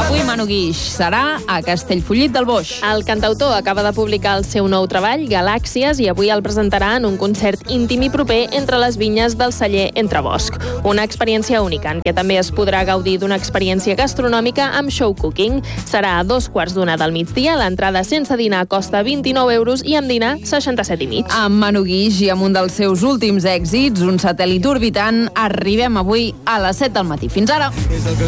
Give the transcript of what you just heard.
Avui Manu Guix serà a Castellfollit del Boix. El cantautor acaba de publicar el seu nou treball, Galàxies, i avui el presentarà en un concert íntim i proper entre les vinyes del celler Entrebosc. Una experiència única en què també es podrà gaudir d'una experiència gastronòmica amb show cooking. Serà a 2:15 del migdia, l'entrada sense dinar costa 29 € i amb dinar 67,5. Amb Manu Guix i amb un dels seus últims èxits, un satèl·lit orbitant, arribem avui a les 7 del matí. Fins ara!